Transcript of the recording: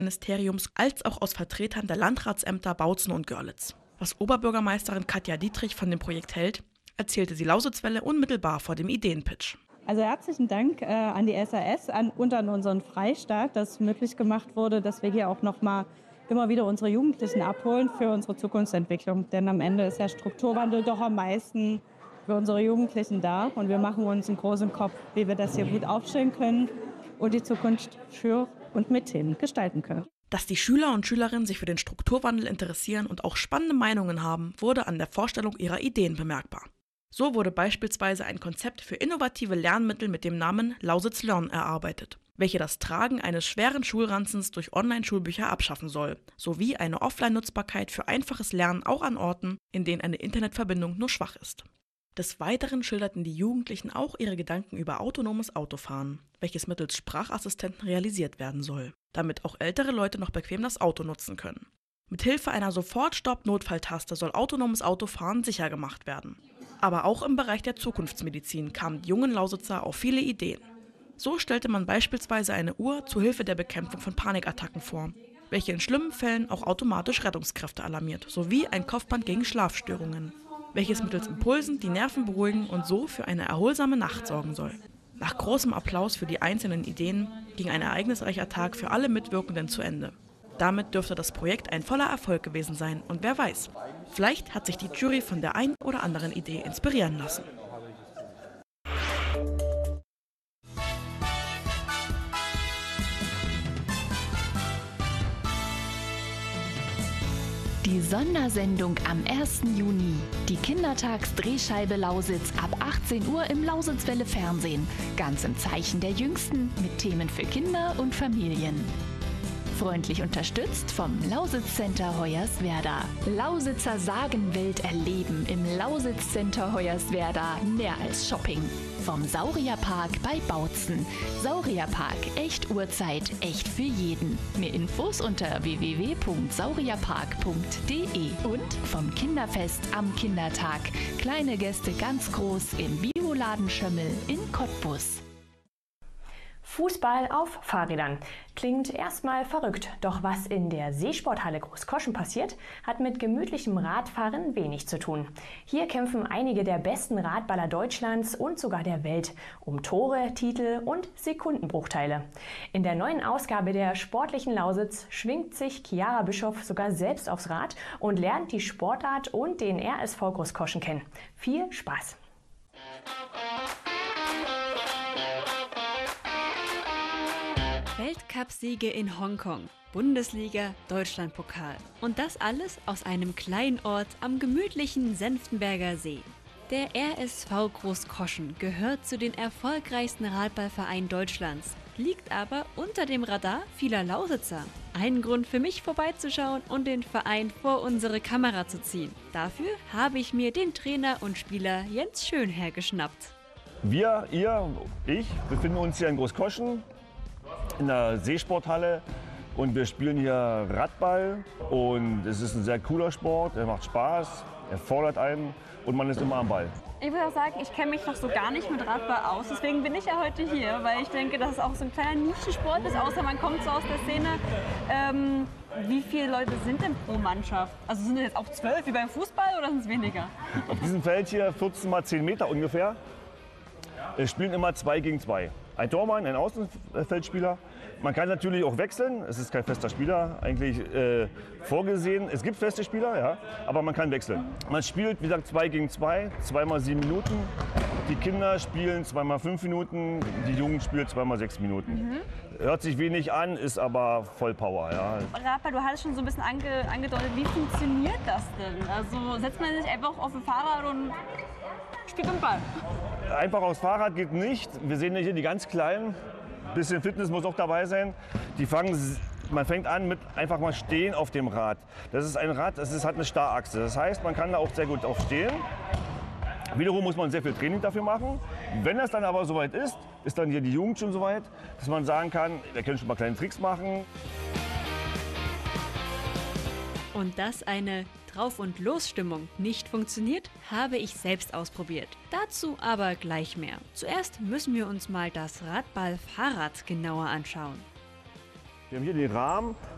Ministeriums als auch aus Vertretern der Landratsämter Bautzen und Görlitz. Was Oberbürgermeisterin Katja Dietrich von dem Projekt hält, erzählte sie Lausitzwelle unmittelbar vor dem Ideenpitch. Also herzlichen Dank an die SAS und an unseren Freistaat, dass möglich gemacht wurde, dass wir hier auch nochmal immer wieder unsere Jugendlichen abholen für unsere Zukunftsentwicklung. Denn am Ende ist der Strukturwandel doch am meisten für unsere Jugendlichen da. Und wir machen uns einen großen Kopf, wie wir das hier gut aufstellen können und die Zukunft für und mit ihnen gestalten können. Dass die Schüler und Schülerinnen sich für den Strukturwandel interessieren und auch spannende Meinungen haben, wurde an der Vorstellung ihrer Ideen bemerkbar. So wurde beispielsweise ein Konzept für innovative Lernmittel mit dem Namen Lausitz Learn erarbeitet, welche das Tragen eines schweren Schulranzens durch Online-Schulbücher abschaffen soll, sowie eine Offline-Nutzbarkeit für einfaches Lernen auch an Orten, in denen eine Internetverbindung nur schwach ist. Des Weiteren schilderten die Jugendlichen auch ihre Gedanken über autonomes Autofahren, welches mittels Sprachassistenten realisiert werden soll, damit auch ältere Leute noch bequem das Auto nutzen können. Mithilfe einer Sofort-Stopp-Notfalltaste soll autonomes Autofahren sicher gemacht werden. Aber auch im Bereich der Zukunftsmedizin kamen die jungen Lausitzer auf viele Ideen. So stellte man beispielsweise eine Uhr zur Hilfe der Bekämpfung von Panikattacken vor, welche in schlimmen Fällen auch automatisch Rettungskräfte alarmiert, sowie ein Kopfband gegen Schlafstörungen, welches mittels Impulsen die Nerven beruhigen und so für eine erholsame Nacht sorgen soll. Nach großem Applaus für die einzelnen Ideen ging ein ereignisreicher Tag für alle Mitwirkenden zu Ende. Damit dürfte das Projekt ein voller Erfolg gewesen sein und wer weiß, vielleicht hat sich die Jury von der ein oder anderen Idee inspirieren lassen. Die Sondersendung am 1. Juni. Die Kindertagsdrehscheibe Lausitz ab 18 Uhr im Lausitzwelle Fernsehen. Ganz im Zeichen der Jüngsten mit Themen für Kinder und Familien. Freundlich unterstützt vom Lausitz Center Hoyerswerda. Lausitzer Sagenwelt erleben im Lausitz Center Hoyerswerda. Mehr als Shopping. Vom Saurierpark bei Bautzen. Saurierpark, echt Uhrzeit, echt für jeden. Mehr Infos unter www.saurierpark.de. Und vom Kinderfest am Kindertag. Kleine Gäste ganz groß im Bioladen Schömmel in Cottbus. Fußball auf Fahrrädern. Klingt erstmal verrückt, doch was in der Seesporthalle Großkoschen passiert, hat mit gemütlichem Radfahren wenig zu tun. Hier kämpfen einige der besten Radballer Deutschlands und sogar der Welt um Tore, Titel und Sekundenbruchteile. In der neuen Ausgabe der sportlichen Lausitz schwingt sich Chiara Bischoff sogar selbst aufs Rad und lernt die Sportart und den RSV Großkoschen kennen. Viel Spaß! Weltcupsiege in Hongkong, Bundesliga, Deutschlandpokal. Und das alles aus einem kleinen Ort am gemütlichen Senftenberger See. Der RSV Großkoschen gehört zu den erfolgreichsten Radballvereinen Deutschlands, liegt aber unter dem Radar vieler Lausitzer. Ein Grund für mich vorbeizuschauen und den Verein vor unsere Kamera zu ziehen. Dafür habe ich mir den Trainer und Spieler Jens Schönherr geschnappt. Wir, ihr, ich befinden uns hier in Großkoschen in der Seesporthalle und wir spielen hier Radball und es ist ein sehr cooler Sport, er macht Spaß, er fordert einen und man ist immer am Ball. Ich muss auch sagen, ich kenne mich noch so gar nicht mit Radball aus, deswegen bin ich ja heute hier, weil ich denke, dass es auch so ein kleiner Nischensport ist, außer man kommt so aus der Szene. Wie viele Leute sind denn pro Mannschaft? Also sind es jetzt auch 12 wie beim Fußball oder sind es weniger? Auf diesem Feld hier 14 mal 10 Meter ungefähr. Es spielen immer 2 gegen 2. Ein Tormann, ein Außenfeldspieler. Man kann natürlich auch wechseln. Es ist kein fester Spieler eigentlich vorgesehen. Es gibt feste Spieler, ja, aber man kann wechseln. Man spielt, wie gesagt, 2 gegen 2, 2 mal 7 Minuten. Die Kinder spielen 2 mal 5 Minuten, die Jugend spielt 2 mal 6 Minuten. Hört sich wenig an, ist aber voll Power. Ja. Rafa, du hattest schon so ein bisschen angedeutet, wie funktioniert das denn? Also setzt man sich einfach auf ein Fahrrad und spielt den Ball? Einfach aufs Fahrrad geht nicht. Wir sehen ja hier die ganz Kleinen. Ein bisschen Fitness muss auch dabei sein. Man fängt an mit einfach mal stehen auf dem Rad. Das ist ein Rad, hat eine Starrachse. Das heißt, man kann da auch sehr gut auf stehen. Wiederum muss man sehr viel Training dafür machen. Wenn das dann aber soweit ist, ist dann hier die Jugend schon soweit, dass man sagen kann, wir können schon mal kleine Tricks machen. Und dass eine Drauf- und Los-Stimmung nicht funktioniert, habe ich selbst ausprobiert. Dazu aber gleich mehr. Zuerst müssen wir uns mal das Radballfahrrad genauer anschauen. Wir haben hier den Rahmen,